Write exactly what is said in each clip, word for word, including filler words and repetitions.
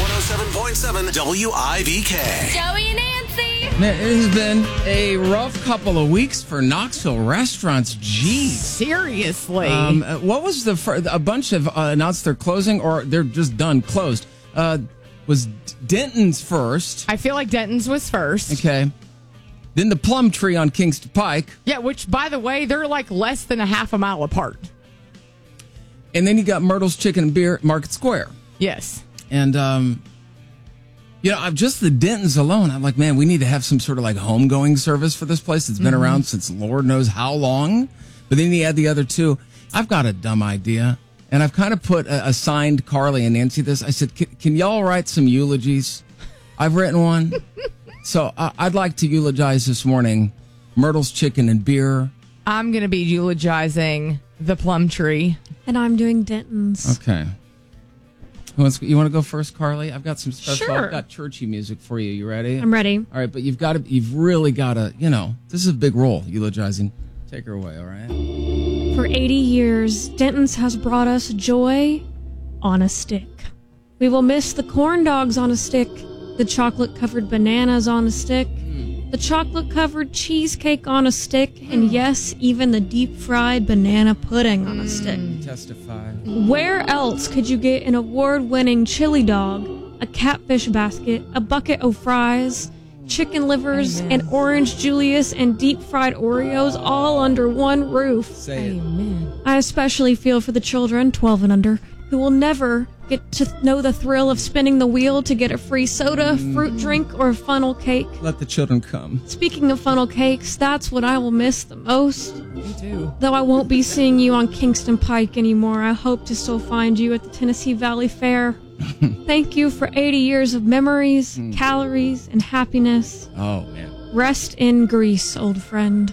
one oh seven point seven W I V K. Joey and Nancy. Man, it has been a rough couple of weeks for Knoxville restaurants. Jeez. Seriously. Um, uh, what was the fir- a bunch of uh, announced they're closing or they're just done closed? Uh, was Denton's first? I feel like Denton's was first. Okay. Then the Plum Tree on Kingston Pike. Yeah, which, by the way, they're like less than a half a mile apart. And then you got Myrtle's Chicken and Beer at Market Square. Yes. And, um, you know, I'm just the Dentons alone. I'm like, man, we need to have some sort of like homegoing service for this place. It's been mm-hmm. around since Lord knows how long. But then you add the other two. I've got a dumb idea. And I've kind of put uh, assigned Carly and Nancy this. I said, can, can y'all write some eulogies? I've written one. So uh, I'd like to eulogize this morning Myrtle's Chicken and Beer. I'm going to be eulogizing the Plum Tree. And I'm doing Denton's. Okay. Who wants, you want to go first, Carly? I've got some special. Sure. I've got churchy music for you. You ready? I'm ready. All right, but you've got to. You've really got to. You know, this is a big role. Eulogizing. Take her away. All right. For eighty years, Denton's has brought us joy on a stick. We will miss the corn dogs on a stick, the chocolate-covered bananas on a stick, mm. the chocolate-covered cheesecake on a stick, mm. and yes, even the deep-fried banana pudding on a stick. Mm. Testify. Where else could you get an award-winning chili dog, a catfish basket, a bucket of fries, chicken livers, Amen. and orange Julius, and deep-fried Oreos all under one roof? Say it. Amen. I especially feel for the children, twelve and under, who will never get to know the thrill of spinning the wheel to get a free soda, mm. fruit drink, or a funnel cake. Let the children come. Speaking of funnel cakes, that's what I will miss the most. Me too. Though I won't be seeing you on Kingston Pike anymore, I hope to still find you at the Tennessee Valley Fair. Thank you for eighty years of memories, mm. calories, and happiness. Oh, man. Rest in Greece, old friend.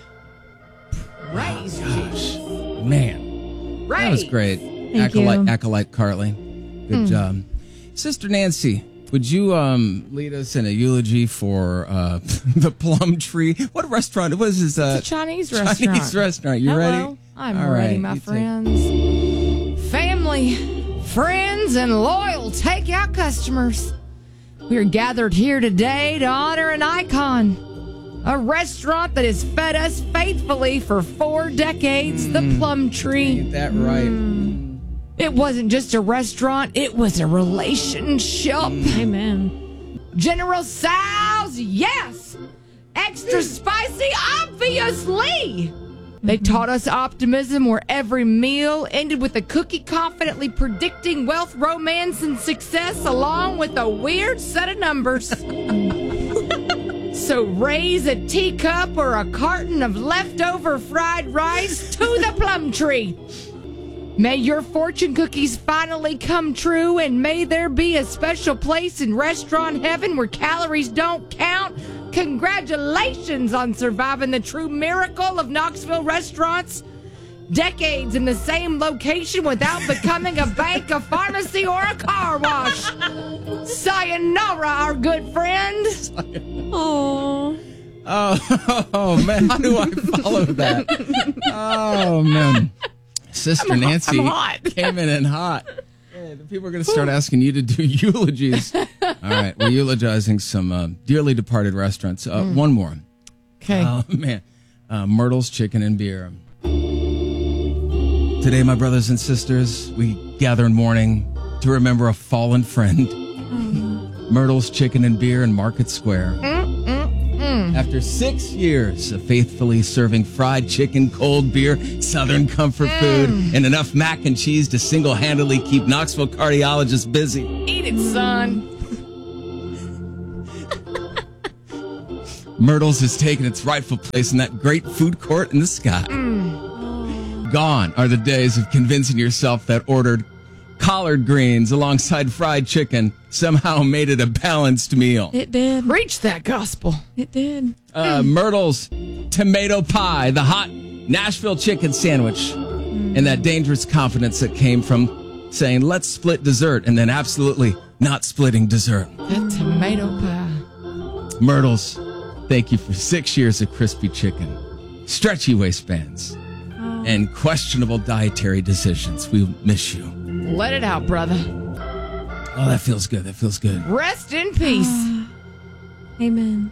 Praise Gosh. Man. Right. That was great. Thank Acolyte, you. Acolyte Carly. Good mm. job. Sister Nancy, would you um, lead us in a eulogy for uh, the Plum Tree? What restaurant? What is this? Uh, it's a Chinese, Chinese restaurant. Chinese restaurant. You Hello. ready? I'm All ready, right, my you friends. Family, friends, and loyal takeout customers. We are gathered here today to honor an icon. A restaurant that has fed us faithfully for four decades, mm. the Plum Tree. Ain't that right? Mm. It wasn't just a restaurant, it was a relationship. Mm. Amen. General Tso's, yes. Extra spicy, obviously. They taught us optimism where every meal ended with a cookie confidently predicting wealth, romance, and success along with a weird set of numbers. So raise a teacup or a carton of leftover fried rice to the Plum Tree. May your fortune cookies finally come true, and may there be a special place in restaurant heaven where calories don't count. Congratulations on surviving the true miracle of Knoxville restaurants. Decades in the same location without becoming a bank, a pharmacy, or a car wash. Sayonara, our good friend. Oh. Oh, oh, man. How do I follow that? Oh, man. Sister I'm Nancy hot. I'm hot. came in and hot. Yeah, the people are going to start asking you to do eulogies. All right. We're eulogizing some uh, dearly departed restaurants. Uh, mm. One more. Okay. Oh, man. Uh, Myrtle's Chicken and Beer. Today, my brothers and sisters, we gather in mourning to remember a fallen friend. Mm. Myrtle's Chicken and Beer in Market Square. Mm, mm, mm. After six years of faithfully serving fried chicken, cold beer, Southern comfort mm. food, and enough mac and cheese to single-handedly keep Knoxville cardiologists busy. Eat it, son. Myrtle's has taken its rightful place in that great food court in the sky. Mm. Gone are the days of convincing yourself that ordered collard greens alongside fried chicken somehow made it a balanced meal. It did. Preach that gospel. It did. Uh, Myrtle's tomato pie, the hot Nashville chicken sandwich, mm. and that dangerous confidence that came from saying, let's split dessert, and then absolutely not splitting dessert. That tomato pie. Myrtle's, thank you for six years of crispy chicken, stretchy waistbands, oh. and questionable dietary decisions. We miss you. Let it out, brother. Oh, that feels good. That feels good. Rest in peace. Amen.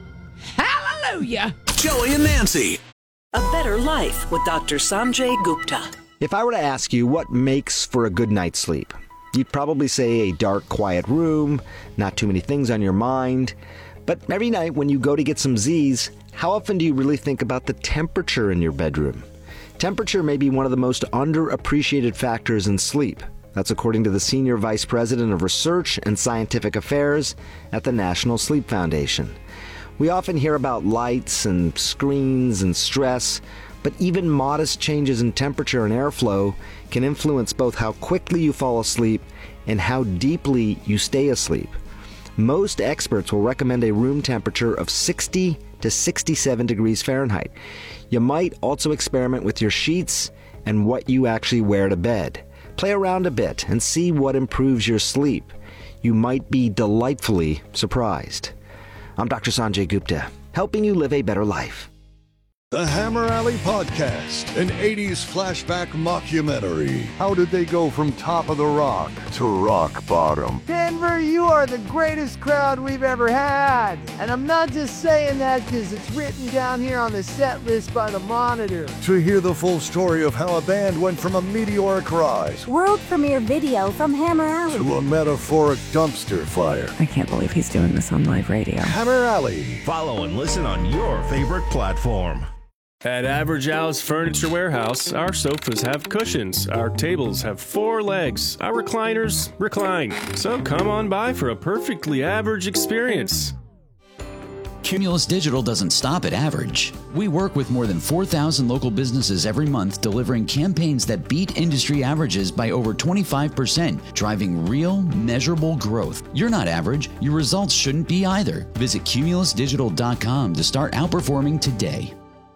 Hallelujah. Joey and Nancy. A Better Life with Doctor Sanjay Gupta. If I were to ask you what makes for a good night's sleep, you'd probably say a dark, quiet room, not too many things on your mind. But every night when you go to get some Z's, how often do you really think about the temperature in your bedroom? Temperature may be one of the most underappreciated factors in sleep. That's according to the Senior Vice President of Research and Scientific Affairs at the National Sleep Foundation. We often hear about lights and screens and stress, but even modest changes in temperature and airflow can influence both how quickly you fall asleep and how deeply you stay asleep. Most experts will recommend a room temperature of sixty to sixty-seven degrees Fahrenheit. You might also experiment with your sheets and what you actually wear to bed. Play around a bit and see what improves your sleep. You might be delightfully surprised. I'm Doctor Sanjay Gupta, helping you live a better life. The Hammer Alley Podcast, an eighties flashback mockumentary. How did they go from top of the rock to rock bottom? Denver, you are the greatest crowd we've ever had. And I'm not just saying that because it's written down here on the set list by the Monitor. To hear the full story of how a band went from a meteoric rise, world premiere video from Hammer Alley, to a metaphoric dumpster fire. I can't believe he's doing this on live radio. Hammer Alley. Follow and listen on your favorite platform. At Average Al's Furniture Warehouse, our sofas have cushions, our tables have four legs, our recliners recline. So come on by for a perfectly average experience. Cumulus Digital doesn't stop at average. We work with more than four thousand local businesses every month, delivering campaigns that beat industry averages by over twenty-five percent, driving real, measurable growth. You're not average. Your results shouldn't be either. Visit cumulus digital dot com to start outperforming today.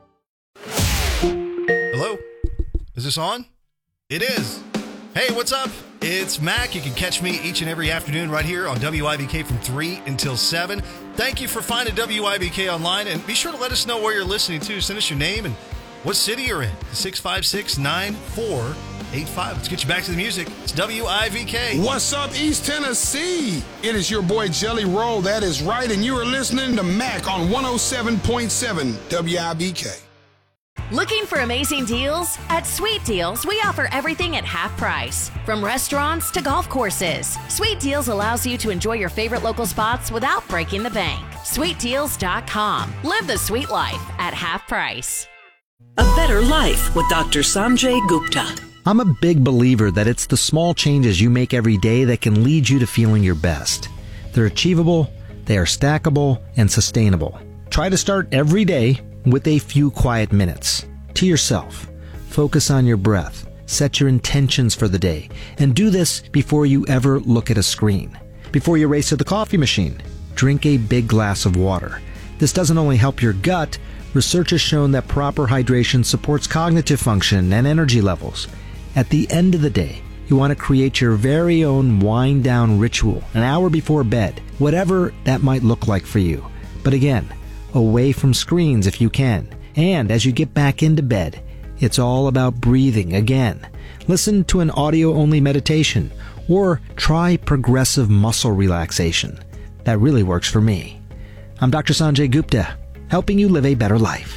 Hello? Is this on? It is. Hey, what's up? It's Mac. You can catch me each and every afternoon right here on W I B K from three until seven. Thank you for finding W I B K online, and be sure to let us know where you're listening to. Send us your name and what city you're in. six five six, nine four eight five. Let's get you back to the music. It's W I B K. What's up, East Tennessee? It is your boy Jelly Roll. That is right, and you are listening to Mac on one oh seven point seven W I B K. Looking for amazing deals? At Sweet Deals, we offer everything at half price. From restaurants to golf courses, Sweet Deals allows you to enjoy your favorite local spots without breaking the bank. sweet deals dot com. Live the sweet life at half price. A Better Life with Doctor Sanjay Gupta. I'm a big believer that it's the small changes you make every day that can lead you to feeling your best. They're achievable, they are stackable, and sustainable. Try to start every day with a few quiet minutes to yourself. Focus on your breath, set your intentions for the day, and do this before you ever look at a screen. Before you race to the coffee machine, drink a big glass of water. This doesn't only help your gut, research has shown that proper hydration supports cognitive function and energy levels. At the end of the day, you want to create your very own wind down ritual an hour before bed, whatever that might look like for you. But again, away from screens if you can. And as you get back into bed, it's all about breathing again. Listen to an audio-only meditation or try progressive muscle relaxation. That really works for me. I'm Doctor Sanjay Gupta, helping you live a better life.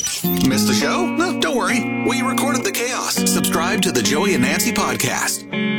Missed the show? No, don't worry. We recorded the chaos. Subscribe to the Joey and Nancy podcast.